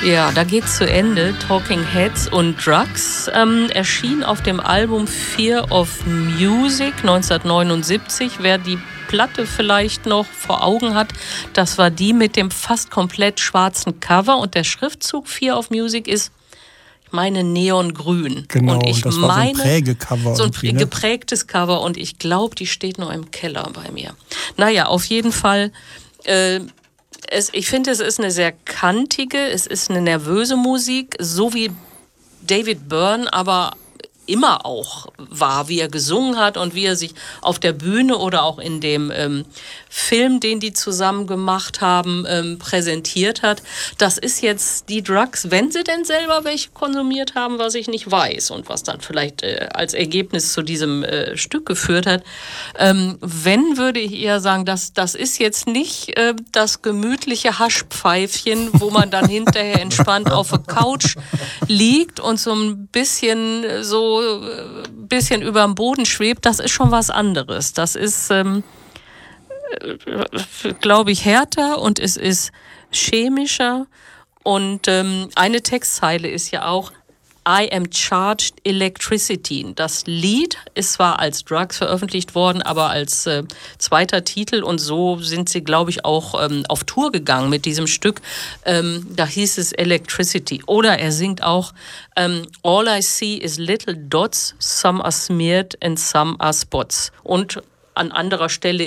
Ja, da geht's zu Ende. Talking Heads und Drugs erschien auf dem Album Fear of Music 1979. Wer die Platte vielleicht noch vor Augen hat, das war die mit dem fast komplett schwarzen Cover und der Schriftzug Fear of Music ist, ich meine, neongrün. Genau, und das war so ein Prägecover. So ein geprägtes Cover und ich glaube, die steht noch im Keller bei mir. Naja, auf jeden Fall, ich finde, es ist eine sehr kantige, es ist eine nervöse Musik, so wie David Byrne aber immer auch war, wie er gesungen hat und wie er sich auf der Bühne oder auch in dem Film, den die zusammen gemacht haben, präsentiert hat. Das ist jetzt die Drugs, wenn sie denn selber welche konsumiert haben, was ich nicht weiß und was dann vielleicht als Ergebnis zu diesem Stück geführt hat. Wenn, würde ich eher sagen, das ist jetzt nicht das gemütliche Haschpfeifchen, wo man dann hinterher entspannt auf der Couch liegt und so ein bisschen über dem Boden schwebt. Das ist schon was anderes. Das ist, glaube ich, härter und es ist chemischer. Und eine Textzeile ist ja auch I am charged electricity. Das Lied ist zwar als Drugs veröffentlicht worden, aber als zweiter Titel und so sind sie, glaube ich, auch auf Tour gegangen mit diesem Stück. Da hieß es Electricity. Oder er singt auch All I see is little dots, some are smeared and some are spots. Und an anderer Stelle